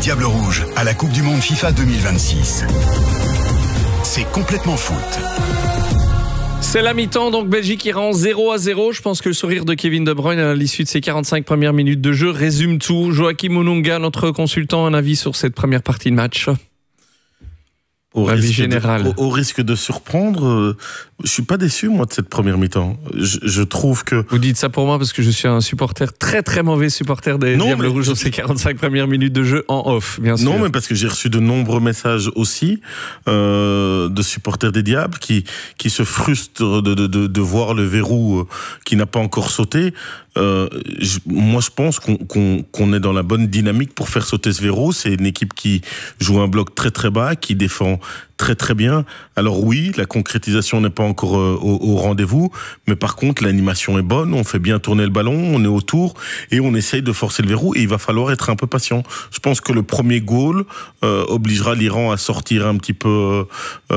Diables Rouges à la Coupe du Monde FIFA 2026. C'est complètement foot. C'est la mi-temps, donc Belgique-Iran 0-0. Je pense que le sourire de Kevin De Bruyne à l'issue de ces 45 premières minutes de jeu résume tout. Joachim Onunga, notre consultant, un avis sur cette première partie de match? Au risque de surprendre, je suis pas déçu moi de cette première mi-temps. Je trouve que... Vous dites ça pour moi parce que je suis un supporter, très très mauvais supporter des Diables Rouges dans ces 45 premières minutes de jeu en off, bien sûr. Non, mais parce que j'ai reçu de nombreux messages aussi de supporters des Diables qui se frustrent de voir le verrou qui n'a pas encore sauté. Moi, je pense qu'on est dans la bonne dynamique pour faire sauter ce verrou. C'est une équipe qui joue un bloc très très bas, qui défend très très bien. Alors oui, la concrétisation n'est pas encore au rendez-vous, mais par contre l'animation est bonne, on fait bien tourner le ballon, on est autour et on essaye de forcer le verrou et il va falloir être un peu patient. Je pense que le premier goal obligera l'Iran à sortir un petit peu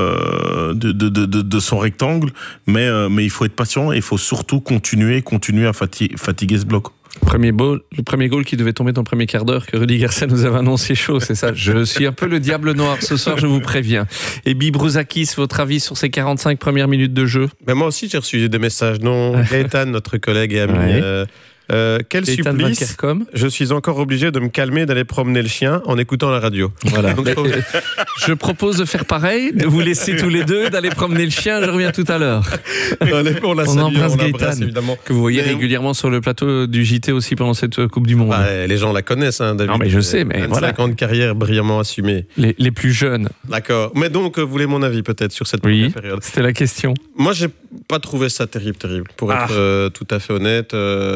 de son rectangle, mais il faut être patient et il faut surtout continuer à fatiguer ce bloc. Le premier goal qui devait tomber dans le premier quart d'heure que Rudy Garcia nous avait annoncé chaud, c'est ça. Je suis un peu le diable noir ce soir, je vous préviens. Et Bibrouzakis, votre avis sur ces 45 premières minutes de jeu? Moi aussi j'ai reçu des messages. Non, Gaëtan, notre collègue et ami. Ouais. Quel supplice. Je suis encore obligé de me calmer, d'aller promener le chien en écoutant la radio. Voilà. Je propose de faire pareil, de vous laisser tous les deux, d'aller promener le chien. Je reviens tout à l'heure. On embrasse Gaëtan, évidemment. Que vous voyez régulièrement sur le plateau du JT aussi pendant cette Coupe du Monde. Les gens la connaissent, David. Non, mais je sais, mais 25 ans de carrière brillamment assumée. Les plus jeunes. D'accord. Mais donc, vous voulez mon avis peut-être sur cette première période? C'était la question. Moi, j'ai pas trouvé ça terrible. Pour être tout à fait honnête.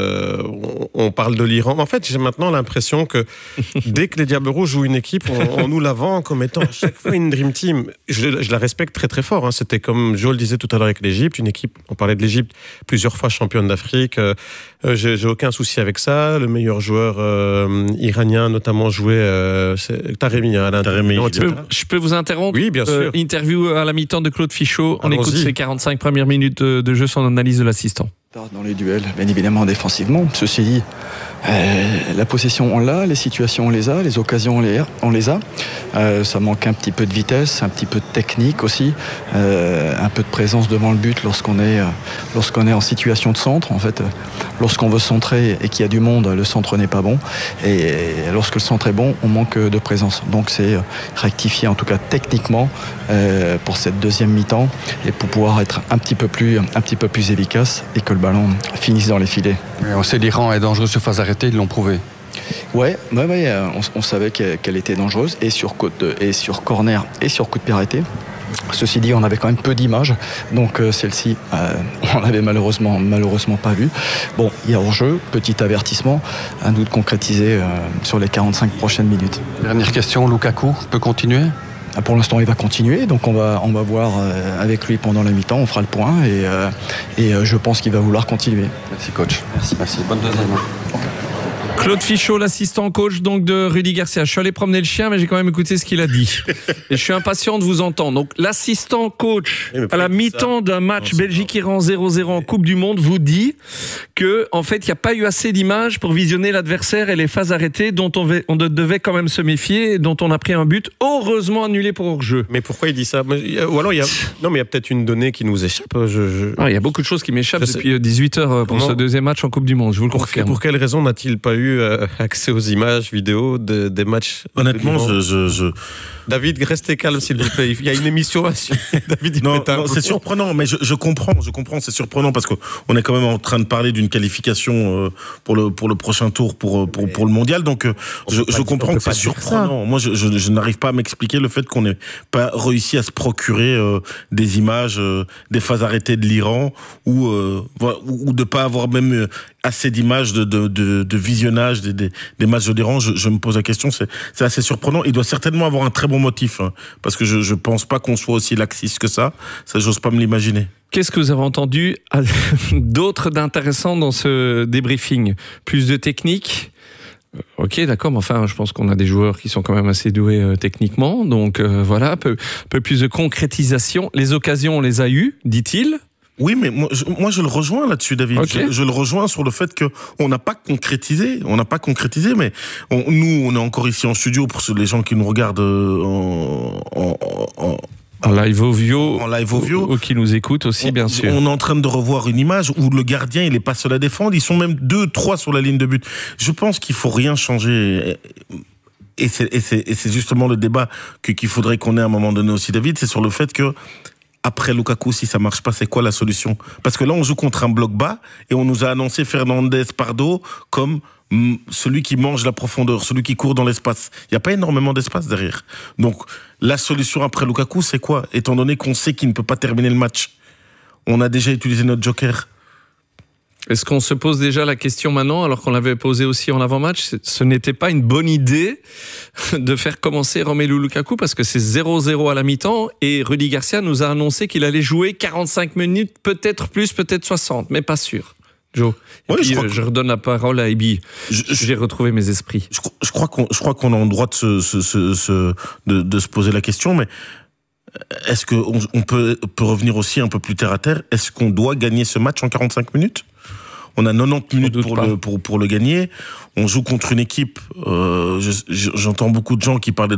On parle de l'Iran. En fait, j'ai maintenant l'impression que dès que les Diables Rouges jouent une équipe, on nous la vend comme étant à chaque fois une Dream Team. Je la respecte très très fort. C'était comme Joe le disait tout à l'heure avec l'Égypte, une équipe, on parlait de l'Égypte, plusieurs fois championne d'Afrique. J'ai aucun souci avec ça. Le meilleur joueur iranien notamment jouait Taremi, Alain Taremi. Je peux vous interrompre? Oui, bien sûr. Interview à la mi-temps de Claude Fichot. On écoute ces 45 premières minutes de jeu, son analyse de l'assistant. Dans les duels, bien évidemment défensivement. Ceci dit, la possession on l'a, les situations on les a, les occasions on les a. Ça manque un petit peu de vitesse, un petit peu de technique aussi, un peu de présence devant le but lorsqu'on est en situation de centre. En fait, lorsqu'on veut centrer et qu'il y a du monde, le centre n'est pas bon. Et lorsque le centre est bon, on manque de présence. Donc c'est rectifier en tout cas techniquement pour cette deuxième mi-temps et pour pouvoir être un petit peu plus efficace et que le ballon finisse dans les filets. On sait l'Iran est dangereux sur phase arrêtée, ils l'ont prouvé. Ouais, on savait qu'elle était dangereuse et sur corner et sur coup de pied arrêté. Ceci dit, on avait quand même peu d'images, donc celle-ci, on l'avait malheureusement pas vue. Bon, il y a hors-jeu, petit avertissement, à nous de concrétiser sur les 45 prochaines minutes. Dernière question, Lukaku peut continuer ? Pour l'instant, il va continuer, donc on va voir avec lui pendant la mi-temps, on fera le point et je pense qu'il va vouloir continuer. Merci coach. Merci. Bonne deuxième. Claude Fichot, l'assistant coach donc de Rudy Garcia. Je suis allé promener le chien, mais j'ai quand même écouté ce qu'il a dit. Et je suis impatient de vous entendre. Donc, l'assistant coach à la mi-temps d'un match Belgique-Iran 0-0 en Coupe du Monde vous dit que, en fait, il n'y a pas eu assez d'images pour visionner l'adversaire et les phases arrêtées dont on devait quand même se méfier et dont on a pris un but heureusement annulé pour hors-jeu. Mais pourquoi il dit ça? Ou alors il y a peut-être une donnée qui nous échappe. Il y a beaucoup de choses qui m'échappent depuis 18h pour ce deuxième match en Coupe du Monde. Je vous le confirme. Pour quelle raison n'a-t-il pas eu accès aux images vidéo des matchs? Honnêtement, David, restez calme s'il vous plaît. Il y a une émission à suivre. David, non, c'est surprenant, mais je comprends, c'est surprenant parce qu'on est quand même en train de parler d'une qualification pour le prochain tour pour le mondial, donc je comprends que c'est surprenant. Moi, je n'arrive pas à m'expliquer le fait qu'on n'ait pas réussi à se procurer des images des phases arrêtées de l'Iran ou de pas avoir même assez d'images de visionnage des matchs de l'Iran. Je me pose la question, c'est assez surprenant. Il doit certainement avoir un très bon motif, parce que je pense pas qu'on soit aussi laxiste que ça, j'ose pas me l'imaginer. Qu'est-ce que vous avez entendu d'autre d'intéressant dans ce débriefing? Plus de technique? Ok, d'accord, mais enfin, je pense qu'on a des joueurs qui sont quand même assez doués techniquement, donc voilà, un peu plus de concrétisation. Les occasions, on les a eues, dit-il. Oui, mais moi je le rejoins là-dessus, David. Okay. Je le rejoins sur le fait qu'on n'a pas concrétisé. On n'a pas concrétisé, mais nous, on est encore ici en studio pour les gens qui nous regardent en live audio, ou qui nous écoutent aussi, bien sûr. On est en train de revoir une image où le gardien, il est pas seul à défendre. Ils sont même 2-3 sur la ligne de but. Je pense qu'il faut rien changer. Et c'est justement le débat qu'il faudrait qu'on ait à un moment donné aussi, David. C'est sur le fait que après Lukaku, si ça marche pas, c'est quoi la solution? Parce que là, on joue contre un bloc bas et on nous a annoncé Fernandez Pardo comme celui qui mange la profondeur, celui qui court dans l'espace. Il n'y a pas énormément d'espace derrière. Donc, la solution après Lukaku, c'est quoi? Étant donné qu'on sait qu'il ne peut pas terminer le match. On a déjà utilisé notre joker. Est-ce qu'on se pose déjà la question maintenant, alors qu'on l'avait posée aussi en avant-match? Ce n'était pas une bonne idée de faire commencer Romelu Lukaku parce que c'est 0-0 à la mi-temps et Rudy Garcia nous a annoncé qu'il allait jouer 45 minutes, peut-être plus, peut-être 60, mais pas sûr. Joe. Et puis, je redonne la parole à Ebi. J'ai retrouvé mes esprits. Je crois qu'on a le droit de se poser la question, mais est-ce qu'on peut revenir aussi un peu plus terre à terre? Est-ce qu'on doit gagner ce match en 45 minutes? On a 90 minutes pour le gagner. On joue contre une équipe. J'entends beaucoup de gens qui parlaient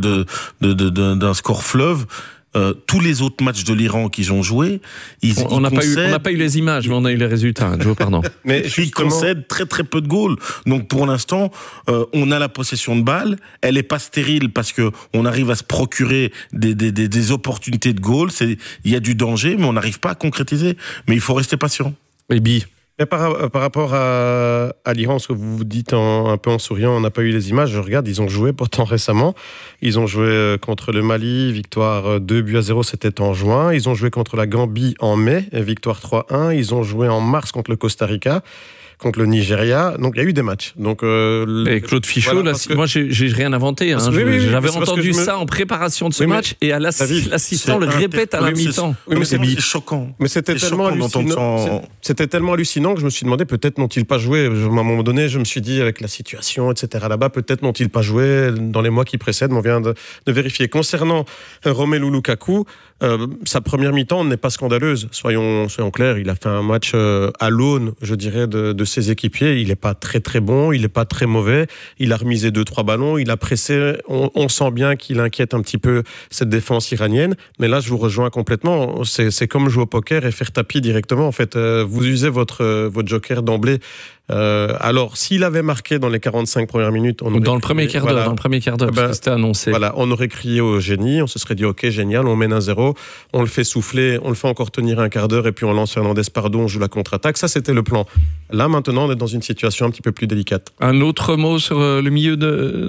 d'un score fleuve. Tous les autres matchs de l'Iran qu'ils ont joués, on n'a pas eu les images, mais on a eu les résultats. Joe, pardon. Mais ils concèdent très très peu de goals. Donc pour l'instant, on a la possession de balle. Elle est pas stérile parce que on arrive à se procurer des opportunités de goal. Il y a du danger, mais on n'arrive pas à concrétiser. Mais il faut rester patient. Maybe. Mais par rapport à l'Iran, ce que vous vous dites un peu en souriant, on n'a pas eu les images, je regarde, ils ont joué pourtant récemment. Ils ont joué contre le Mali, victoire 2-0, c'était en juin. Ils ont joué contre la Gambie en mai, victoire 3-1. Ils ont joué en mars contre le Costa Rica, contre le Nigeria. Donc il y a eu des matchs. Donc et Claude Fichot, voilà, moi j'ai rien inventé. Hein. J'avais entendu ça en préparation de ce match et à l'assistant le répète à la mi-temps. Oui, mais c'est choquant. Mais c'était tellement hallucinant. C'était tellement hallucinant que je me suis demandé peut-être n'ont-ils pas joué. À un moment donné, je me suis dit avec la situation, etc. là-bas, peut-être n'ont-ils pas joué dans les mois qui précèdent. On vient de vérifier. Concernant Romelu Lukaku, sa première mi-temps n'est pas scandaleuse. Soyons clairs, il a fait un match à l'aune, je dirais, de ses équipiers. Il n'est pas très très bon, il n'est pas très mauvais. Il a remisé 2-3 ballons, il a pressé. On sent bien qu'il inquiète un petit peu cette défense iranienne. Mais là, je vous rejoins complètement. C'est comme jouer au poker et faire tapis directement. En fait, vous usez votre joker d'emblée. Alors, s'il avait marqué dans les 45 premières minutes, dans le premier quart d'heure, parce que c'était annoncé. Voilà, on aurait crié au génie, on se serait dit ok, génial, on mène 1-0, on le fait souffler, on le fait encore tenir un quart d'heure et puis on lance Fernandez Pardo, on joue la contre-attaque. Ça, c'était le plan. Là, maintenant, on est dans une situation un petit peu plus délicate. Un autre mot sur le milieu de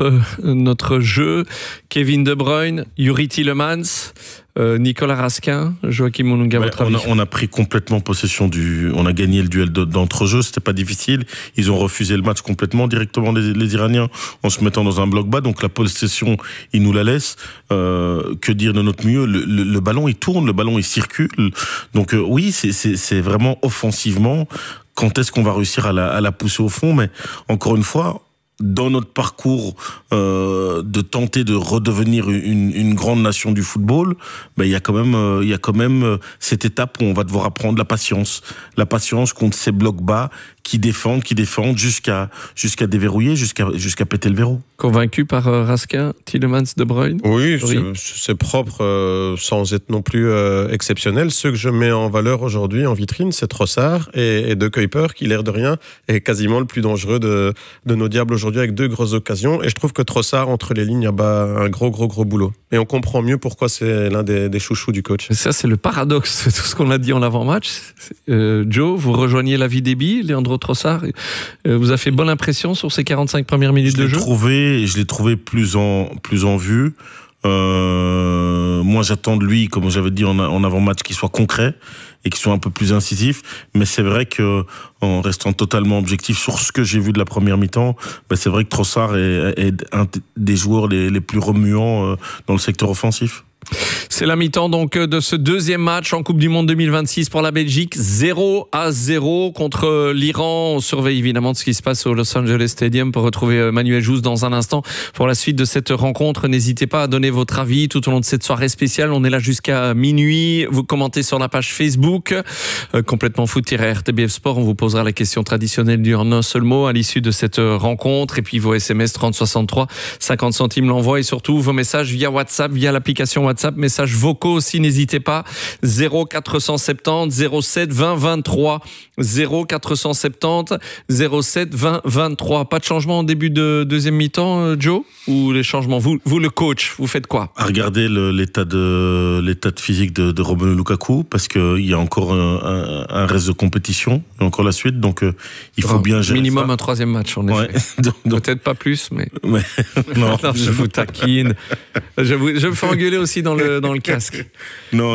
notre jeu. Kevin De Bruyne, Yuri Tielemans, Nicolas Raskin, Joachim Monunga, votre avis? On a pris complètement possession on a gagné le duel d'entre-jeux, c'était pas difficile. Ils ont refusé le match complètement, directement les Iraniens, en se mettant dans un bloc bas. Donc la possession, ils nous la laissent. Que dire de notre milieu? Le ballon, il tourne, le ballon, il circule. Donc oui, c'est vraiment offensivement. Quand est-ce qu'on va réussir à la pousser au fond? Mais encore une fois, dans notre parcours de tenter de redevenir une grande nation du football, il y a quand même cette étape où on va devoir apprendre la patience contre ces blocs bas qui défendent jusqu'à déverrouiller, jusqu'à péter le verrou. Convaincu par Raskin, Tielemans, De Bruyne? Oui, c'est propre, sans être non plus exceptionnel. Ceux que je mets en valeur aujourd'hui, en vitrine, c'est Trossard et De Kuyper, qui, l'air de rien, est quasiment le plus dangereux de nos diables aujourd'hui, avec 2 grosses occasions. Et je trouve que Trossard, entre les lignes, a un gros boulot. Et on comprend mieux pourquoi c'est l'un des chouchous du coach. Et ça, c'est le paradoxe de tout ce qu'on a dit en avant-match. Joe, vous rejoignez l'avis d'Ebi, Leandro Trossard vous a fait bonne impression sur ces 45 premières minutes de jeu? Je l'ai trouvé plus en vue. Moi, j'attends de lui, comme j'avais dit en avant-match, qu'il soit concret et qu'il soit un peu plus incisif. Mais c'est vrai que, en restant totalement objectif sur ce que j'ai vu de la première mi-temps, c'est vrai que Trossard est un des joueurs les plus remuants dans le secteur offensif. C'est la mi-temps donc de ce deuxième match en Coupe du Monde 2026 pour la Belgique. 0-0 contre l'Iran. On surveille évidemment ce qui se passe au Los Angeles Stadium pour retrouver Manuel Jousse dans un instant pour la suite de cette rencontre. N'hésitez pas à donner votre avis tout au long de cette soirée spéciale. On est là jusqu'à minuit. Vous commentez sur la page Facebook complètement foot-RTBF Sport. On vous posera la question traditionnelle du en un seul mot à l'issue de cette rencontre. Et puis vos SMS 3063, 50 centimes l'envoi et surtout vos messages via WhatsApp, via l'application WhatsApp. Messages vocaux aussi, n'hésitez pas. 0470 07 20 23. 0470 07 20 23. Pas de changement en début de deuxième mi-temps, Joe? Ou les changements? Vous le coach, vous faites quoi? À regarder l'état de physique de Romelu Lukaku, parce qu'il y a encore un reste de compétition, et encore la suite, donc il faut bien gérer minimum ça. Un troisième match, en effet. Donc, peut-être pas plus, mais... non. Non, je vous taquine. Je me fais engueuler aussi dans le casque. Non,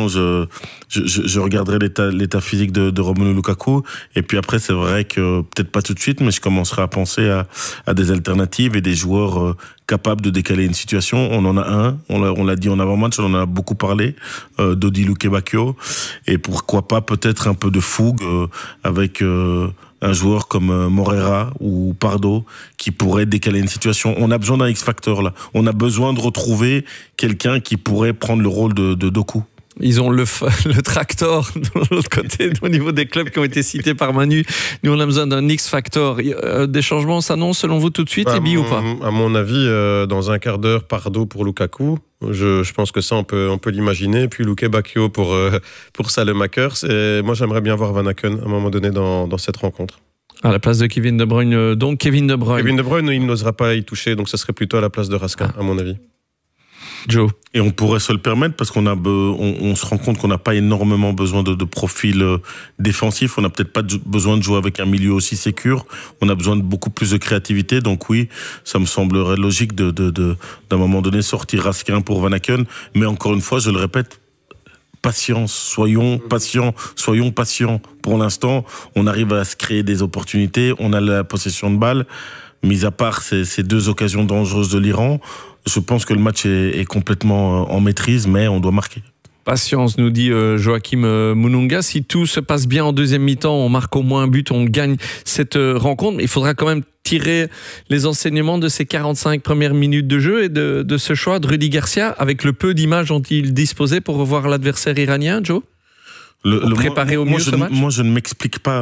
je regarderai l'état physique de Romelu Lukaku, et puis après c'est vrai que peut-être pas tout de suite, mais je commencerai à penser à des alternatives et des joueurs capables de décaler une situation. On en a un, on l'a dit en avant-match, on en a beaucoup parlé, Dodi Lukebakio, et pourquoi pas peut-être un peu de fougue avec un joueur comme Moreira ou Pardo qui pourrait décaler une situation. On a besoin d'un X-Factor là. On a besoin de retrouver quelqu'un qui pourrait prendre le rôle de Doku. Ils ont le tractor de l'autre côté au niveau des clubs qui ont été cités par Manu. Nous, on a besoin d'un X-Factor. Des changements s'annoncent selon vous tout de suite, Ebi, ou pas? À mon avis, dans un quart d'heure, Pardo pour Lukaku. Je pense que ça, on peut l'imaginer. Puis Lukebakio pour Salemakers. Et moi, j'aimerais bien voir Van Aken à un moment donné dans cette rencontre. À la place de Kevin De Bruyne, donc Kevin De Bruyne. Kevin De Bruyne, il n'osera pas y toucher, donc ça serait plutôt à la place de Raskin, à mon avis. Joe. Et on pourrait se le permettre parce qu'on se rend compte qu'on n'a pas énormément besoin de profil défensif. On n'a peut-être pas besoin de jouer avec un milieu aussi sécure. On a besoin de beaucoup plus de créativité. Donc oui, ça me semblerait logique d'un moment donné sortir Raskin pour Van Aken. Mais encore une fois, je le répète, patience, soyons patients. Pour l'instant, on arrive à se créer des opportunités. On a la possession de balle. Mis à part ces deux occasions dangereuses de l'Iran, je pense que le match est complètement en maîtrise, mais on doit marquer. Patience, nous dit Joachim Mununga. Si tout se passe bien en deuxième mi-temps, on marque au moins un but, on gagne cette rencontre. Mais il faudra quand même tirer les enseignements de ces 45 premières minutes de jeu et de ce choix de Rudy Garcia avec le peu d'images dont il disposait pour revoir l'adversaire iranien, Joe? Préparer au mieux ce match. Moi, je ne m'explique pas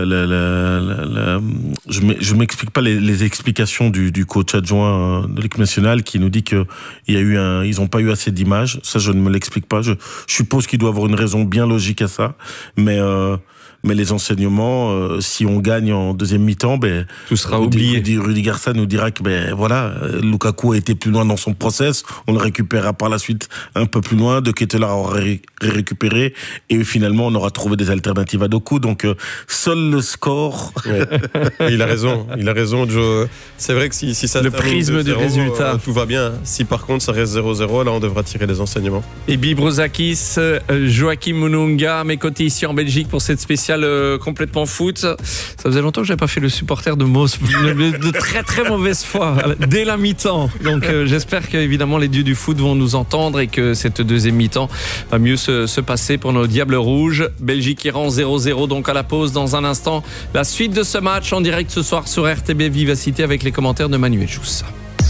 je m'explique pas les explications du coach adjoint de l'équipe nationale qui nous dit que ils n'ont pas eu assez d'images. Ça, je ne me l'explique pas. Je suppose qu'il doit avoir une raison bien logique à ça, mais les enseignements, si on gagne en deuxième mi-temps, tout sera oublié. Rudy Garcia nous dira que Lukaku a été plus loin dans son process, on le récupérera par la suite un peu plus loin, De Ketelaere aura récupéré, et finalement on aura trouvé des alternatives à Doku. Donc seul le score. Ouais. Il a raison, Joe. C'est vrai que si ça le prisme du résultat, tout va bien. Si par contre ça reste 0-0, là on devra tirer des enseignements. Ebi Brozakis, Joachim Mununga, à mes côtés ici en Belgique pour cette spéciale complètement foot. Ça faisait longtemps que j'avais pas fait le supporter de très très mauvaise foi dès la mi-temps. Donc j'espère que évidemment les dieux du foot vont nous entendre et que cette deuxième mi-temps va mieux se passer pour nos Diables Rouges. Belgique-Iran 0-0 donc à la pause. Dans un instant, la suite de ce match en direct ce soir sur RTB Vivacité avec les commentaires de Manuel Jousse.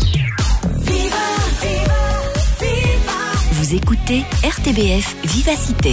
Vous écoutez RTBF Vivacité.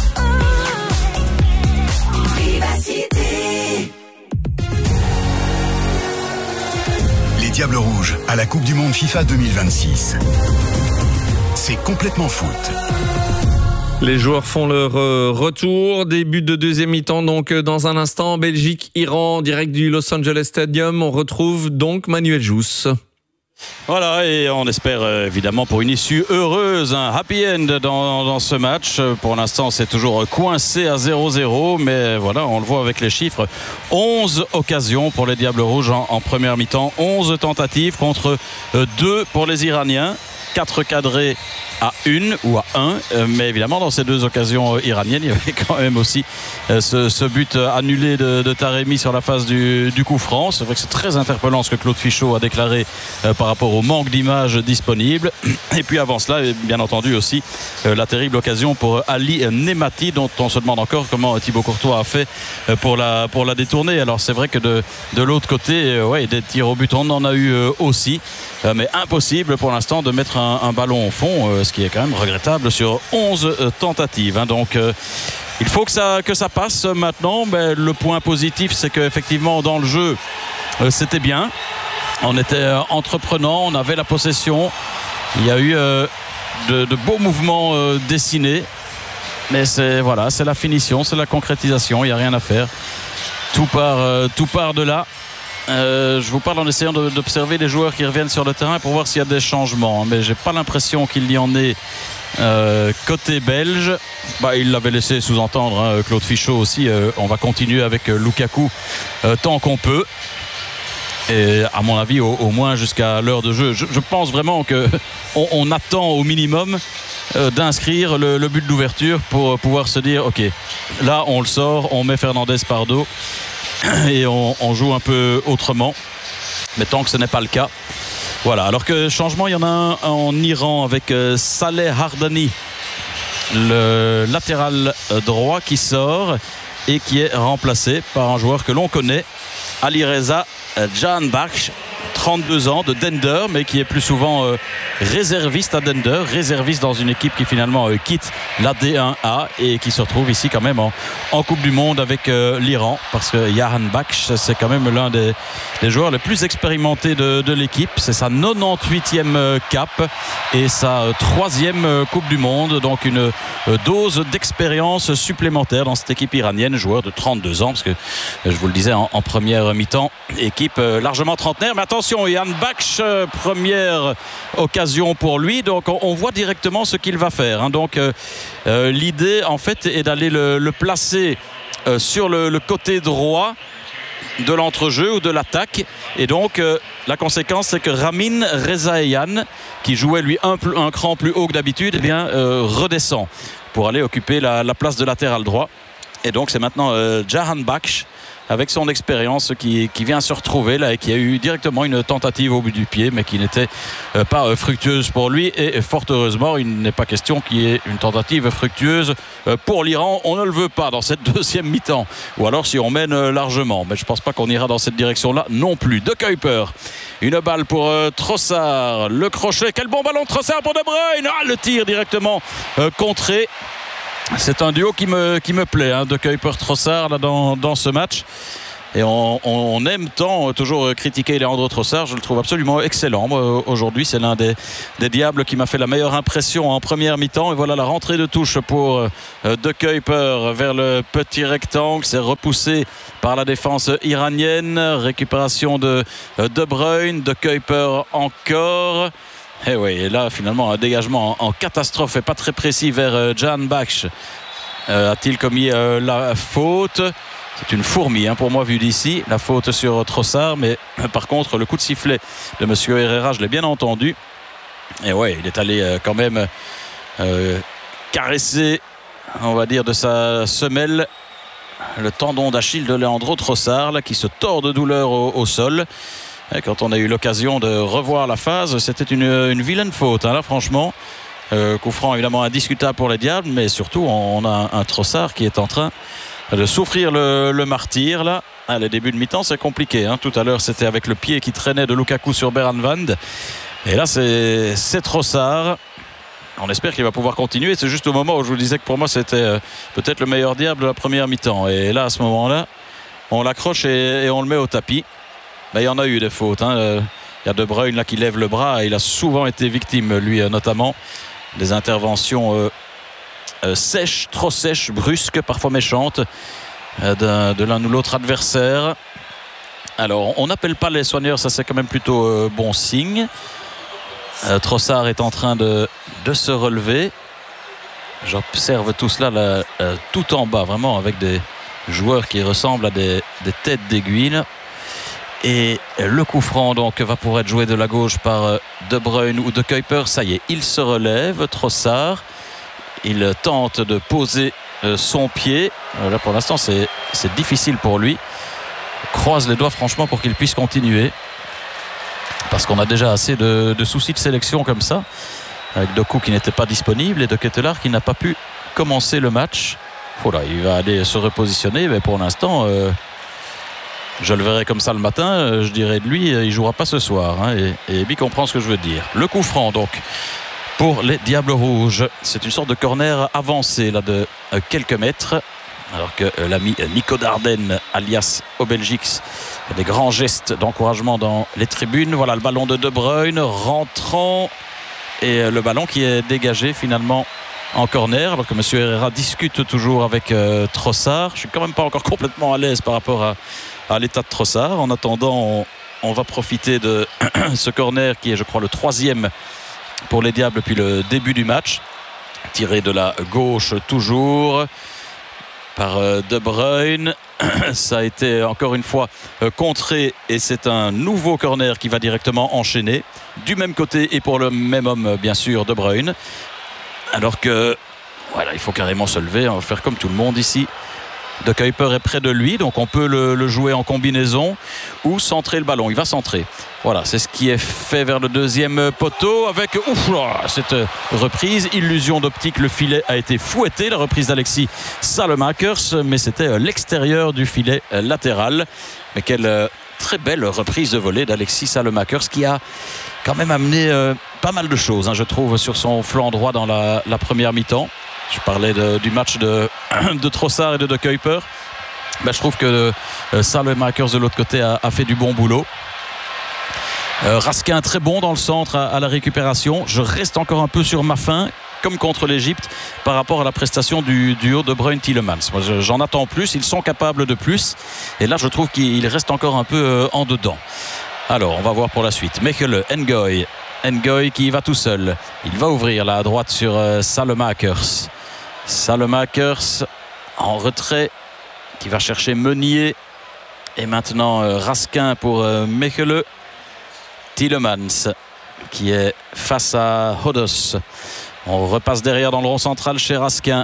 Les Diables Rouges à la Coupe du Monde FIFA 2026. C'est complètement foot. Les joueurs font leur retour. Début de deuxième mi-temps, donc dans un instant. Belgique-Iran, direct du Los Angeles Stadium. On retrouve donc Manuel Jousse. Voilà, et on espère évidemment pour une issue heureuse, un happy end dans ce match. Pour l'instant, c'est toujours coincé à 0-0, mais voilà, on le voit avec les chiffres. 11 occasions pour les Diables Rouges en première mi-temps, 11 tentatives contre 2 pour les Iraniens. 4 cadrés à 1 ou à 1, mais évidemment dans ces 2 occasions iraniennes il y avait quand même aussi ce but annulé de Taremi sur la phase du coup franc. C'est vrai que c'est très interpellant ce que Claude Fichot a déclaré par rapport au manque d'images disponibles. Et puis avant cela, bien entendu aussi la terrible occasion pour Ali Nemati, dont on se demande encore comment Thibaut Courtois a fait pour la détourner. Alors c'est vrai que de l'autre côté, des tirs au but on en a eu aussi, mais impossible pour l'instant de mettre un ballon au fond, ce qui est quand même regrettable sur 11 tentatives. Donc il faut que ça passe maintenant. Mais le point positif, c'est qu'effectivement dans le jeu c'était bien, on était entreprenant, on avait la possession, il y a eu de beaux mouvements dessinés, mais c'est la finition, c'est la concrétisation, il n'y a rien à faire, tout part de là. Je vous parle en essayant d'observer les joueurs qui reviennent sur le terrain pour voir s'il y a des changements, mais j'ai pas l'impression qu'il y en ait côté belge. Il l'avait laissé sous-entendre, Claude Fichot aussi, on va continuer avec Lukaku tant qu'on peut, et à mon avis au moins jusqu'à l'heure de jeu. Je pense vraiment qu'on attend au minimum d'inscrire le but d'ouverture pour pouvoir se dire ok, là on le sort, on met Fernandez par dos et on joue un peu autrement, mais tant que ce n'est pas le cas, voilà. Alors que changement, il y en a un en Iran avec Saleh Hardani, le latéral droit, qui sort et qui est remplacé par un joueur que l'on connaît, Alireza Jahanbakhsh, 32 ans, de Dender, mais qui est plus souvent réserviste à Dender, réserviste dans une équipe qui finalement quitte la D1A et qui se retrouve ici quand même en Coupe du Monde avec l'Iran, parce que Jahanbakhsh, c'est quand même l'un des joueurs les plus expérimentés de l'équipe. C'est sa 98e cap et sa 3e Coupe du Monde, donc une dose d'expérience supplémentaire dans cette équipe iranienne. Joueur de 32 ans, parce que je vous le disais en première mi-temps, équipe largement trentenaire. Mais attention, Jahanbakhsh, première occasion pour lui, donc on voit directement ce qu'il va faire. Donc l'idée en fait est d'aller le placer sur le côté droit de l'entrejeu ou de l'attaque, et donc la conséquence, c'est que Ramin Rezaeian, qui jouait lui un cran plus haut que d'habitude, redescend pour aller occuper la place de latéral droit. Et donc c'est maintenant Jahanbakhsh, avec son expérience, qui vient se retrouver là et qui a eu directement une tentative au bout du pied, mais qui n'était pas fructueuse pour lui. Et fort heureusement, il n'est pas question qu'il y ait une tentative fructueuse pour l'Iran. On ne le veut pas dans cette deuxième mi-temps, ou alors si on mène largement. Mais je ne pense pas qu'on ira dans cette direction-là non plus. De Kuiper, une balle pour Trossard, le crochet, quel bon ballon de Trossard pour De Bruyne. Le tir directement contré. C'est un duo qui me plaît, de Kuiper-Trossard là dans ce match. Et on aime tant toujours critiquer Leandro Trossard. Je le trouve absolument excellent. Aujourd'hui, c'est l'un des diables qui m'a fait la meilleure impression en première mi-temps. Et voilà la rentrée de touche pour De Kuiper vers le petit rectangle. C'est repoussé par la défense iranienne. Récupération de De Bruyne. De Kuiper encore. Et oui, et là finalement un dégagement en catastrophe et pas très précis vers Jahanbakhsh. A-t-il commis la faute? C'est une fourmi pour moi vu d'ici, la faute sur Trossard. Mais par contre le coup de sifflet de monsieur Herrera, je l'ai bien entendu. Et ouais, il est allé quand même caresser, on va dire, de sa semelle le tendon d'Achille de Leandro Trossard là, qui se tord de douleur au sol. Et quand on a eu l'occasion de revoir la phase, c'était une vilaine faute là, franchement. Coup franc évidemment indiscutable pour les Diables, mais surtout on a un Trossard qui est en train de souffrir le martyre là. Les débuts de mi-temps, c'est compliqué. Tout à l'heure c'était avec le pied qui traînait de Lukaku sur Beranvand, et là c'est Trossard. On espère qu'il va pouvoir continuer. C'est juste au moment où je vous disais que pour moi c'était peut-être le meilleur Diable de la première mi-temps, et là à ce moment-là on l'accroche et on le met au tapis. Il y en a eu des fautes. Il y a De Bruyne là qui lève le bras. Il a souvent été victime, lui notamment, des interventions sèches, trop sèches, brusques, parfois méchantes, de l'un ou l'autre adversaire. Alors, on n'appelle pas les soigneurs, ça c'est quand même plutôt bon signe. Trossard est en train de se relever. J'observe tout cela là, tout en bas, vraiment avec des joueurs qui ressemblent à des têtes d'aiguille. Et le coup franc donc va pouvoir être joué de la gauche par De Bruyne ou De Kuiper. Ça y est, il se relève, Trossard. Il tente de poser son pied. Là pour l'instant c'est difficile pour lui. Croise les doigts franchement pour qu'il puisse continuer. Parce qu'on a déjà assez de soucis de sélection comme ça. Avec Doku qui n'était pas disponible et De Ketelaere qui n'a pas pu commencer le match. Voilà, il va aller se repositionner, mais pour l'instant, je le verrai comme ça le matin. Je dirais de lui, il ne jouera pas ce soir. Hein, et Ebi comprend ce que je veux dire. Le coup franc, donc, pour les Diables Rouges. C'est une sorte de corner avancé là, de quelques mètres. Alors que l'ami Nico Dardenne, alias Obelgix, a des grands gestes d'encouragement dans les tribunes. Voilà le ballon de De Bruyne rentrant. Et le ballon qui est dégagé finalement en corner, alors que M. Herrera discute toujours avec Trossard. Je suis quand même pas encore complètement à l'aise par rapport à l'état de Trossard. En attendant, on va profiter de ce corner qui est, je crois, le 3e pour les Diables depuis le début du match. Tiré de la gauche toujours par De Bruyne. Ça a été encore une fois contré et c'est un nouveau corner qui va directement enchaîner du même côté et pour le même homme bien sûr, De Bruyne. Alors que, voilà, il faut carrément se lever, on va faire comme tout le monde ici. De Kuiper est près de lui, donc on peut le jouer en combinaison ou centrer le ballon. Il va centrer. Voilà, c'est ce qui est fait vers le deuxième poteau avec cette reprise. Illusion d'optique, le filet a été fouetté. La reprise d'Alexis Salemakers, mais c'était l'extérieur du filet latéral. Mais quelle très belle reprise de volée d'Alexis Salemakers qui a quand même amené pas mal de choses, hein, je trouve, sur son flanc droit dans la première mi-temps. Je parlais du match de Trossard et de Kuiper. Je trouve que Salemakers de l'autre côté a fait du bon boulot. Raskin très bon dans le centre à la récupération. Je reste encore un peu sur ma faim, comme contre l'Égypte, par rapport à la prestation du duo De Bruyne-Tielemans. Moi, j'en attends plus, ils sont capables de plus. Et là, je trouve qu'il reste encore un peu en dedans. Alors, on va voir pour la suite. Mechelen, Ngoy. Ngoy qui va tout seul. Il va ouvrir là à droite sur Salemakers. Salemakers en retrait qui va chercher Meunier. Et maintenant Raskin pour Mechelen. Tielemans qui est face à Hodos. On repasse derrière dans le rond central chez Raskin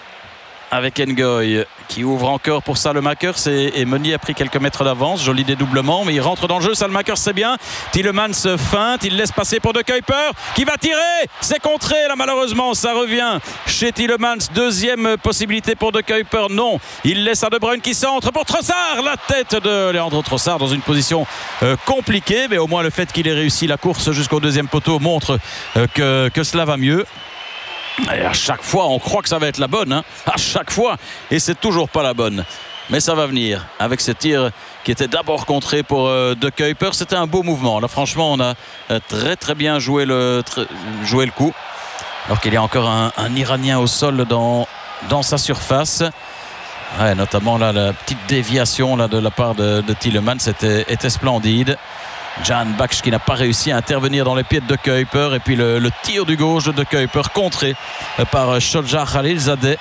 avec Ngoy qui ouvre encore pour Salemakers et Meunier a pris quelques mètres d'avance. Joli dédoublement, mais il rentre dans le jeu. Salemakers, c'est bien. Tielemans feinte, il laisse passer pour De Kuiper qui va tirer. C'est contré là, malheureusement. Ça revient chez Tielemans. Deuxième possibilité pour De Kuiper. Non, il laisse à De Bruyne qui centre pour Trossard. La tête de Leandro Trossard dans une position compliquée, mais au moins le fait qu'il ait réussi la course jusqu'au deuxième poteau montre que cela va mieux. Et à chaque fois on croit que ça va être la bonne, hein, à chaque fois, et c'est toujours pas la bonne, mais ça va venir avec ce tir qui était d'abord contré pour De Kuiper. C'était un beau mouvement là, franchement on a très bien joué le coup, alors qu'il y a encore un Iranien au sol dans sa surface. Ouais, notamment là, la petite déviation là, de la part de Tielemans était splendide. Jan Baksh qui n'a pas réussi à intervenir dans les pieds de De Kuiper, et puis le tir du gauche de De Kuiper contré par Shodja Khalilzadeh.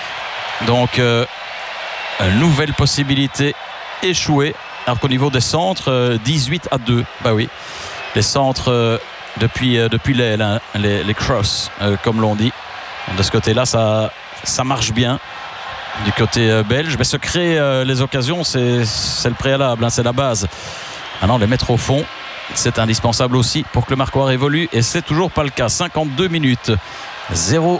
Donc une nouvelle possibilité échouée, alors qu'au niveau des centres 18-2, bah oui, les centres depuis l'aile, hein, les crosses comme l'on dit, de ce côté là ça marche bien du côté belge, mais se créer les occasions c'est le préalable, hein, c'est la base. Maintenant, les mettre au fond, c'est indispensable aussi pour que le marquoir évolue, et c'est toujours pas le cas. 52 minutes, 0-0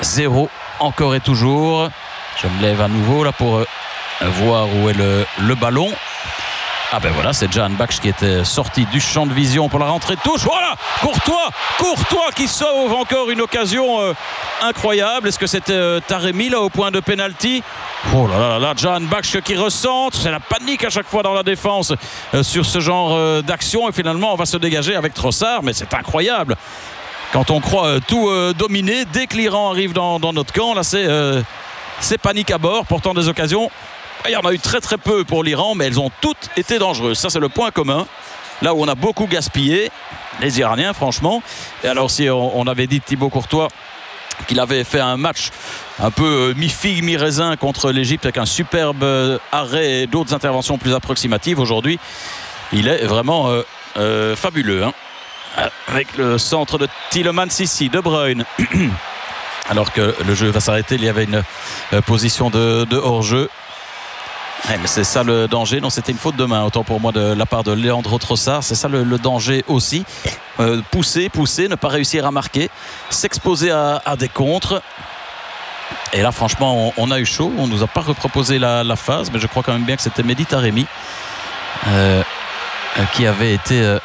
encore et toujours. Je me lève à nouveau là pour voir où est le ballon. Ah ben voilà, c'est Jan Baksh qui était sorti du champ de vision pour la rentrée de touche. Voilà, Courtois qui sauve encore une occasion incroyable. Est-ce que c'était Taremi là au point de pénalty? Oh là là, Jan Baksh qui recentre. C'est la panique à chaque fois dans la défense sur ce genre d'action, et finalement on va se dégager avec Trossard, mais c'est incroyable. Quand on croit tout dominer, dès que l'Iran arrive dans notre camp, là c'est panique à bord. Pourtant des occasions, il y en a eu très peu pour l'Iran, mais elles ont toutes été dangereuses. Ça c'est le point commun. Là où on a beaucoup gaspillé, les Iraniens franchement. Et alors si on avait dit de Thibaut Courtois qu'il avait fait un match un peu mi-figue, mi-raisin contre l'Égypte avec un superbe arrêt et d'autres interventions plus approximatives, aujourd'hui Il est vraiment fabuleux. Hein. Avec le centre de Tielemans ici, De Bruyne. Alors que le jeu va s'arrêter, il y avait une position de hors-jeu. Ouais, mais c'est ça le danger. Non, c'était une faute de main, autant pour moi, de la part de Leandro Trossard. C'est ça le danger aussi. Pousser, ne pas réussir à marquer, s'exposer à des contres. Et là, franchement, on a eu chaud. On ne nous a pas reproposé la phase, mais je crois quand même bien que c'était Mehdi Taremi qui avait été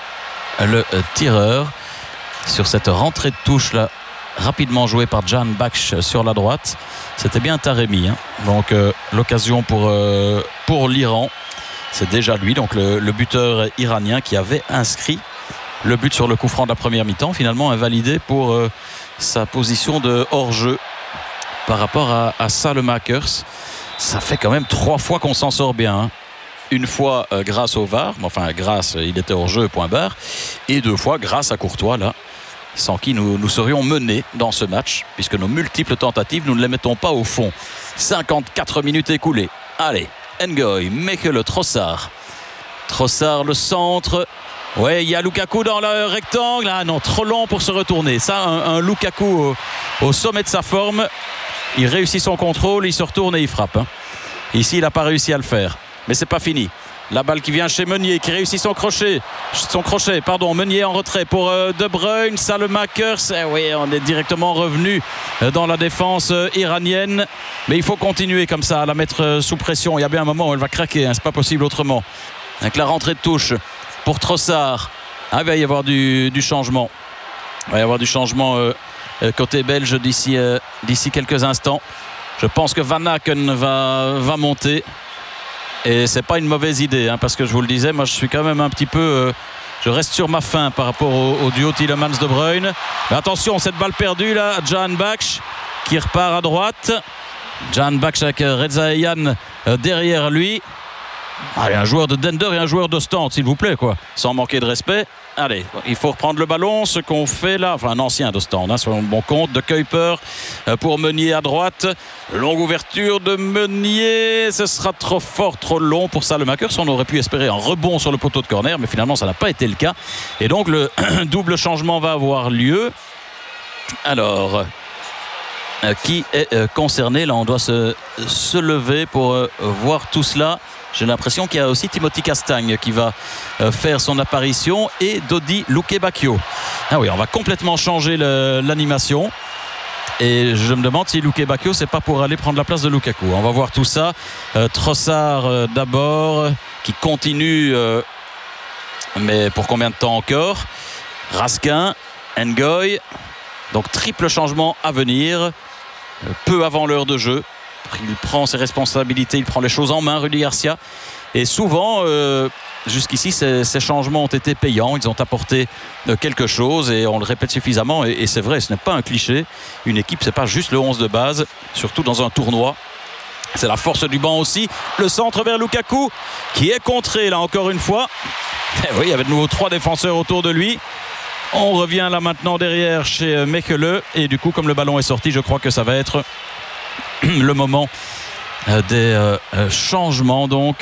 le tireur sur cette rentrée de touche là, rapidement jouée par Jan Baksh sur la droite. C'était bien Taremi, hein. Donc l'occasion pour l'Iran, c'est déjà lui, donc le buteur iranien qui avait inscrit le but sur le coup franc de la première mi-temps, finalement invalidé pour sa position de hors-jeu par rapport à Salemakers. Ça fait quand même 3 fois qu'on s'en sort bien, hein. Une fois grâce au VAR, enfin grâce, il était hors jeu, point barre, et 2 fois grâce à Courtois, là, sans qui nous serions menés dans ce match, puisque nos multiples tentatives, nous ne les mettons pas au fond. 54 minutes écoulées. Allez, Ngoy, Mekele, Trossard, le centre. Ouais, il y a Lukaku dans le rectangle. Ah non, trop long pour se retourner. Ça, un Lukaku au sommet de sa forme. Il réussit son contrôle, il se retourne et il frappe, hein. Ici, il n'a pas réussi à le faire. Mais c'est pas fini. La balle qui vient chez Meunier, qui réussit son crochet. Meunier en retrait pour De Bruyne, Salemakers. Oui, on est directement revenu dans la défense iranienne. Mais il faut continuer comme ça, à la mettre sous pression. Il y a bien un moment où elle va craquer, hein. C'est pas possible autrement. Avec la rentrée de touche pour Trossard. Il va y avoir du changement. Il va y avoir du changement côté belge d'ici quelques instants. Je pense que Van Aken va monter. Et c'est pas une mauvaise idée, hein, parce que je vous le disais, moi je suis quand même un petit peu je reste sur ma faim par rapport au duo Tielemans-De Bruyne. Mais attention, cette balle perdue là, Jan Baksh qui repart à droite. Jan Baksh avec Reza Eyane derrière lui. Allez, un joueur de Dender et un joueur d'Ostende, s'il vous plaît, quoi, sans manquer de respect. Allez, il faut reprendre le ballon, ce qu'on fait là, enfin un ancien d'Ostende, hein, sur le bon compte, de Kuiper pour Meunier à droite. Longue ouverture de Meunier, ce sera trop fort, trop long pour Salemakers. On aurait pu espérer un rebond sur le poteau de corner, mais finalement ça n'a pas été le cas. Et donc le double changement va avoir lieu. Alors, qui est concerné? Là, on doit se lever pour voir tout cela. J'ai l'impression qu'il y a aussi Timothy Castagne qui va faire son apparition et Dodi Luque-Bacchio. Ah oui, on va complètement changer l'animation. Et je me demande si Luque-Bacchio, c'est pas pour aller prendre la place de Lukaku. On va voir tout ça. Trossard d'abord, qui continue, mais pour combien de temps encore? Raskin, Ngoy. Donc triple changement à venir, peu avant l'heure de jeu. Il prend ses responsabilités, il prend les choses en main, Rudy Garcia. Et souvent, jusqu'ici, ces changements ont été payants. Ils ont apporté quelque chose et on le répète suffisamment. Et c'est vrai, ce n'est pas un cliché. Une équipe, c'est pas juste le 11 de base, surtout dans un tournoi. C'est la force du banc aussi. Le centre vers Lukaku qui est contré là encore une fois. Et oui, il y avait de nouveau 3 défenseurs autour de lui. On revient là maintenant derrière chez Mekele. Et du coup, comme le ballon est sorti, je crois que ça va être le moment des changements donc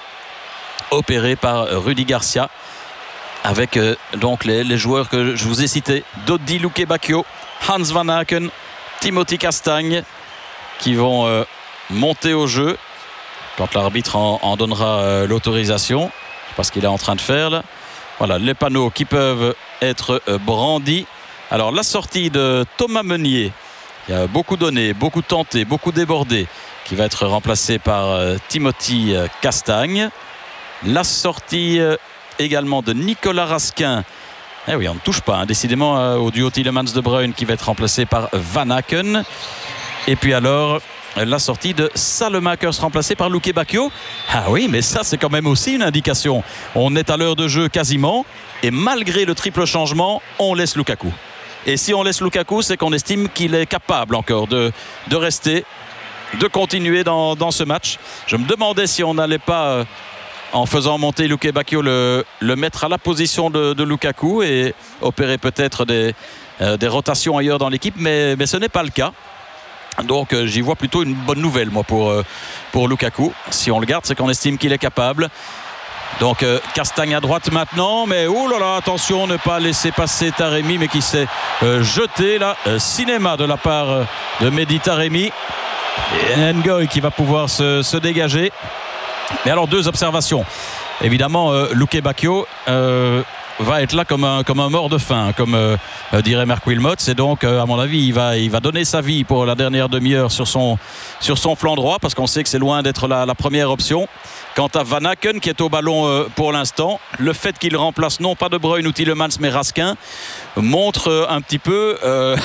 opérés par Rudy Garcia avec donc les joueurs que je vous ai cités, Dodi Luque-Bacchio, Hans Van Aken, Timothy Castagne, qui vont monter au jeu quand l'arbitre en donnera l'autorisation. Je sais pas ce qu'il est en train de faire là. Voilà, les panneaux qui peuvent être brandis. Alors la sortie de Thomas Meunier, il y a beaucoup donné, beaucoup tenté, beaucoup débordé, qui va être remplacé par Timothy Castagne. La sortie également de Nicolas Raskin. Eh oui, on ne touche pas, hein, décidément, au duo Tielemans-De Bruyne qui va être remplacé par Van Aken. Et puis alors, la sortie de Salemakers remplacé par Luque-Bacchio. Ah oui, mais ça c'est quand même aussi une indication. On est à l'heure de jeu quasiment, et malgré le triple changement, on laisse Lukaku. Et si on laisse Lukaku, c'est qu'on estime qu'il est capable encore de rester, de continuer dans ce match. Je me demandais si on n'allait pas, en faisant monter Luque-Bacchio, le mettre à la position de Lukaku et opérer peut-être des rotations ailleurs dans l'équipe, mais ce n'est pas le cas. Donc j'y vois plutôt une bonne nouvelle moi pour Lukaku. Si on le garde, c'est qu'on estime qu'il est capable. Donc Castagne à droite maintenant, mais oh là là, attention, ne pas laisser passer Taremi, mais qui s'est jeté là. Cinéma de la part de Mehdi Taremi. Et Ngoy qui va pouvoir se dégager. Mais alors 2 observations. Évidemment, Luke Bacchio va être là comme un mort de faim, comme dirait Marc Wilmots. Et donc, à mon avis, il va donner sa vie pour la dernière demi-heure sur son flanc droit, parce qu'on sait que c'est loin d'être la première option. Quant à Van Aken qui est au ballon pour l'instant, le fait qu'il remplace non pas De Bruyne ou Tielemans mais Raskin montre un petit peu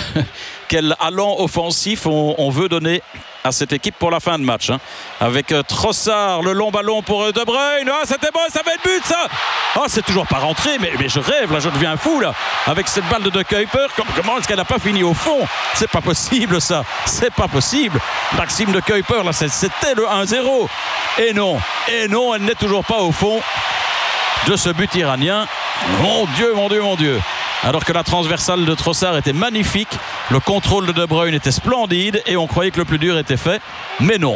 quel allant offensif on veut donner à cette équipe pour la fin de match, hein. Avec Trossard, le long ballon pour De Bruyne. Ah, c'était bon, ça va être but ça. Ah, c'est toujours pas rentré, mais je rêve là, je deviens fou là avec cette balle de Kuiper. Comment est-ce qu'elle n'a pas fini au fond? C'est pas possible ça, c'est pas possible. Maxime de Kuiper là, c'était le 1-0. Et non, elle n'est toujours pas au fond de ce but iranien. Mon Dieu, mon Dieu, mon Dieu. Alors que la transversale de Trossard était magnifique, le contrôle de De Bruyne était splendide et on croyait que le plus dur était fait, mais non.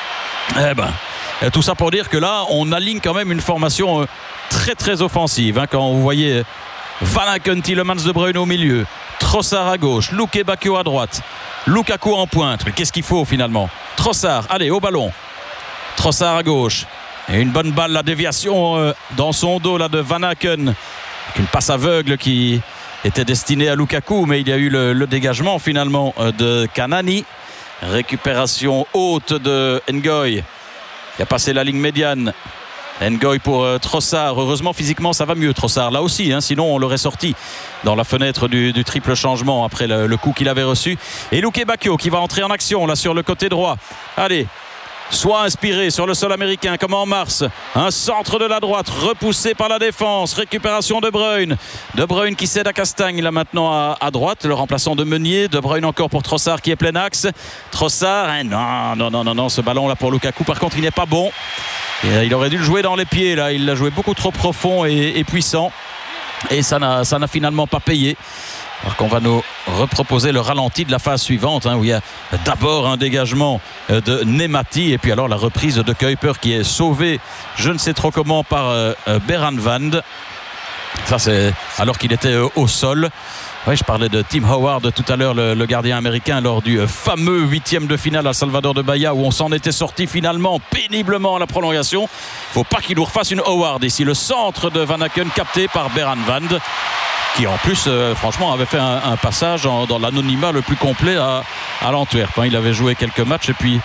Eh ben, tout ça pour dire que là, on aligne quand même une formation très très offensive, hein, quand vous voyez Van Aken, Tielemans, De Bruyne au milieu, Trossard à gauche, Luke Bacchio à droite, Lukaku en pointe. Mais qu'est-ce qu'il faut finalement? Trossard, allez, au ballon. Trossard à gauche. Et une bonne balle, la déviation dans son dos là, de Van Aken. Une passe aveugle qui était destinée à Lukaku, mais il y a eu le dégagement finalement de Kanani. Récupération haute de Ngoy qui a passé la ligne médiane. Ngoy pour Trossard. Heureusement physiquement ça va mieux Trossard là aussi, hein, sinon on l'aurait sorti dans la fenêtre du triple changement après le coup qu'il avait reçu. Et Luke Bacchio qui va entrer en action là sur le côté droit. Allez, soit inspiré sur le sol américain comme en mars. Un centre de la droite repoussé par la défense. Récupération de Bruyne. De Bruyne qui cède à Castagne là maintenant à droite. Le remplaçant de Meunier. De Bruyne encore pour Trossard qui est plein axe. Trossard, hein, non. Ce ballon là pour Lukaku par contre il n'est pas bon. Et il aurait dû le jouer dans les pieds là. Il l'a joué beaucoup trop profond et puissant. Et ça n'a finalement pas payé. Alors qu'on va nous reproposer le ralenti de la phase suivante, hein, où il y a d'abord un dégagement de Nemati et puis alors la reprise de Kuiper qui est sauvé je ne sais trop comment par Beranvand. Ça c'est alors qu'il était au sol. Oui, je parlais de Tim Howard tout à l'heure, le gardien américain, lors du fameux 8e de finale à Salvador de Bahia où on s'en était sorti finalement péniblement à la prolongation. Faut pas qu'il nous refasse une Howard ici. Le centre de Van Aken capté par Beranvand, qui en plus franchement avait fait un passage dans l'anonymat le plus complet à l'Antwerp, hein. Il avait joué quelques matchs et puis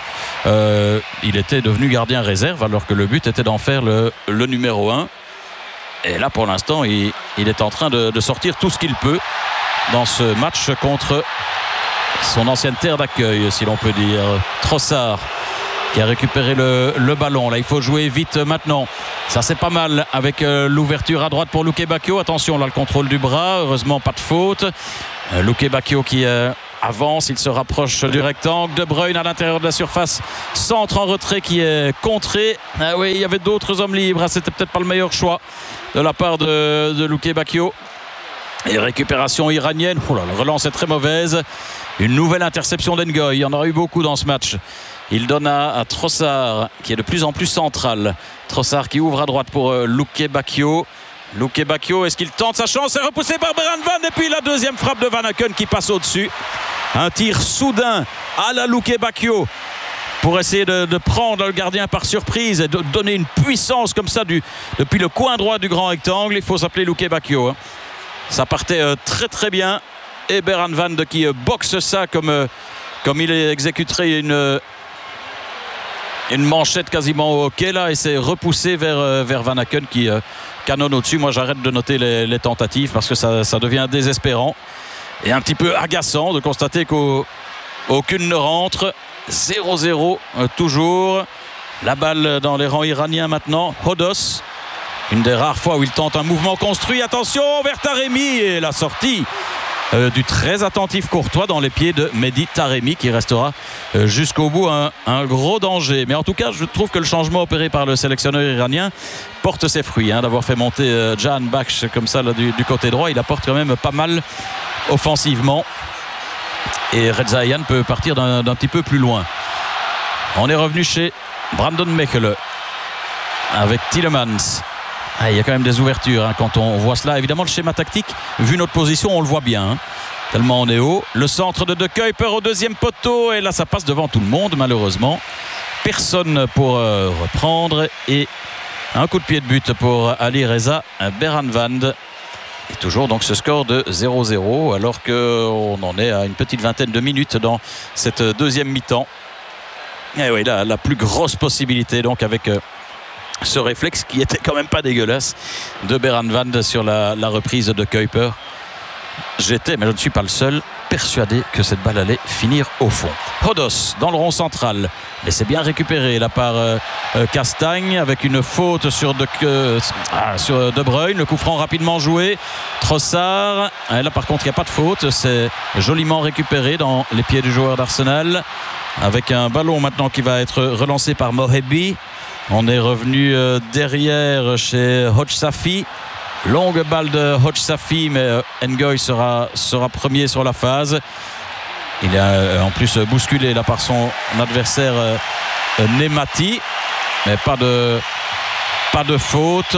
il était devenu gardien réserve alors que le but était d'en faire le numéro 1. Et là pour l'instant il est en train de sortir tout ce qu'il peut dans ce match contre son ancienne terre d'accueil, si l'on peut dire. Trossard qui a récupéré le ballon. Là il faut jouer vite maintenant. Ça c'est pas mal avec l'ouverture à droite pour Luke Bacchio. Attention là, le contrôle du bras, heureusement pas de faute. Luke Bacchio qui avance, il se rapproche du rectangle. De Bruyne à l'intérieur de la surface, centre en retrait qui est contré. Ah oui, il y avait d'autres hommes libres, c'était peut-être pas le meilleur choix de la part de Luke Bacchio. Et récupération iranienne. Oh là, la relance est très mauvaise. Une nouvelle interception d'Ngoy. Il y en aura eu beaucoup dans ce match. Il donne à Trossard qui est de plus en plus central. Trossard qui ouvre à droite pour Luke Bacchio. Luke Bacchio, est-ce qu'il tente sa chance? C'est repoussé par Beranvand et puis la deuxième frappe de Van Aken qui passe au-dessus. Un tir soudain à la Luke Bacchio pour essayer de prendre le gardien par surprise et de donner une puissance comme ça depuis le coin droit du grand rectangle. Il faut s'appeler Luke Bacchio, hein. Ça partait très très bien et Beranvand qui boxe ça comme il exécuterait une manchette quasiment au hockey là, et c'est repoussé vers Van Aken qui canonne au-dessus. Moi j'arrête de noter les tentatives parce que ça devient désespérant et un petit peu agaçant de constater qu'aucune ne rentre. 0-0 toujours. La balle dans les rangs iraniens maintenant. Hodos, une des rares fois où il tente un mouvement construit. Attention vers Taremi et la sortie du très attentif Courtois dans les pieds de Mehdi Taremi qui restera jusqu'au bout un gros danger. Mais en tout cas je trouve que le changement opéré par le sélectionneur iranien porte ses fruits, hein, d'avoir fait monter Can Baksh comme ça là, du côté droit. Il apporte quand même pas mal offensivement et Reza Ayhan peut partir d'un petit peu plus loin. On est revenu chez Brandon Mechele avec Tielemans. il y a quand même des ouvertures hein, quand on voit cela. Évidemment, le schéma tactique, vu notre position, on le voit bien. Hein, tellement on est haut. Le centre de Kuyper au deuxième poteau. Et là, ça passe devant tout le monde, malheureusement. Personne pour reprendre. Et un coup de pied de but pour Ali Reza Beranvand. Et toujours donc ce score de 0-0 alors qu'on en est à une petite vingtaine de minutes dans cette deuxième mi-temps. Et oui, là, la plus grosse possibilité donc avec ce réflexe qui était quand même pas dégueulasse de Beranvand sur la reprise de Kuyper. J'étais, mais je ne suis pas le seul, persuadé que cette balle allait finir au fond. Hodos dans le rond central, mais c'est bien récupéré là par Castagne avec une faute sur De Bruyne. Le coup franc rapidement joué. Trossard, et là par contre il n'y a pas de faute, c'est joliment récupéré dans les pieds du joueur d'Arsenal avec un ballon maintenant qui va être relancé par Mohebi. On est revenu derrière chez Hodge Safi. Longue balle de Hodge Safi, mais Ngoy sera premier sur la phase. Il est en plus bousculé là par son adversaire Nemati, mais pas de faute.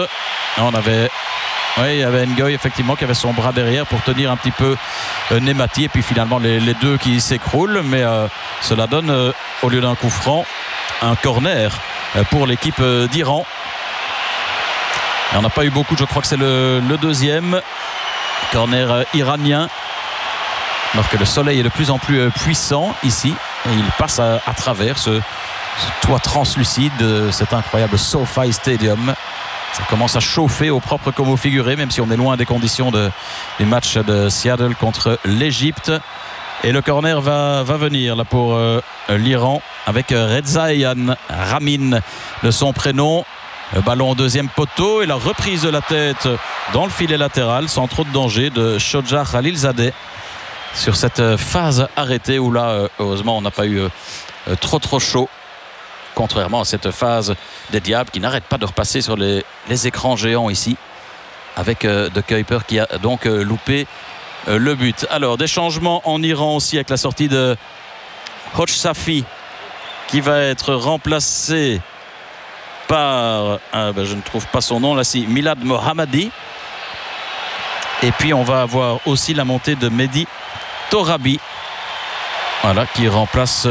Il y avait Ngoy effectivement qui avait son bras derrière pour tenir un petit peu Nemati, et puis finalement les deux qui s'écroulent, mais cela donne au lieu d'un coup franc un corner pour l'équipe d'Iran. Et on n'a pas eu beaucoup, je crois que c'est le deuxième corner iranien, alors que le soleil est de plus en plus puissant ici et il passe à travers ce toit translucide de cet incroyable SoFi Stadium. Ça commence à chauffer au propre comme au figuré, même si on est loin des conditions des matchs de Seattle contre l'Égypte. Et le corner va venir là pour l'Iran avec Rezaïan Ramin de son prénom. Le ballon au deuxième poteau et la reprise de la tête dans le filet latéral sans trop de danger de Shodja Khalilzadeh sur cette phase arrêtée où là heureusement on n'a pas eu trop chaud, contrairement à cette phase des Diables qui n'arrête pas de repasser sur les écrans géants ici avec De Kuyper qui a donc loupé le but. Alors des changements en Iran aussi avec la sortie de Hodge Safi qui va être remplacé par, je ne trouve pas son nom là, si Milad Mohammadi. Et puis on va avoir aussi la montée de Mehdi Torabi, voilà, qui remplace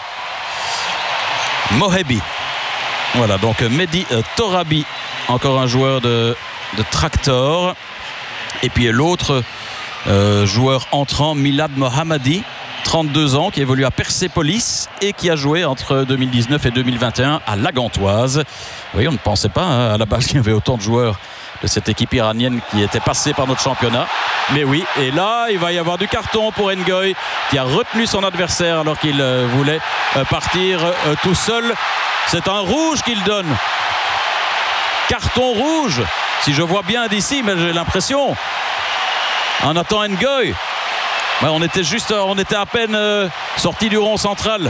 Mohebi. Voilà, donc Mehdi Torabi, encore un joueur de Tractor. Et puis l'autre joueur entrant, Milad Mohammadi, 32 ans, qui évolue à Persépolis et qui a joué entre 2019 et 2021 à la Gantoise. Oui, on ne pensait pas à la base qu'il y avait autant de joueurs de cette équipe iranienne qui était passée par notre championnat. Mais oui, et là, il va y avoir du carton pour Ngoy qui a retenu son adversaire alors qu'il voulait partir tout seul. C'est un rouge qu'il donne. Carton rouge, si je vois bien d'ici, mais j'ai l'impression. On attend Ngoy. Ouais, on était à peine sorti du rond central.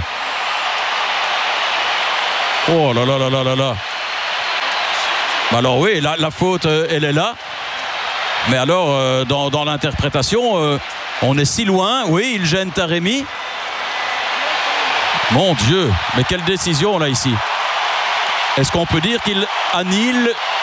Oh là là là là là là. Alors oui, la faute, elle est là. Mais alors, dans l'interprétation, on est si loin. Oui, il gêne Taremi. Mon Dieu, mais quelle décision là ici. Est-ce qu'on peut dire qu'il annule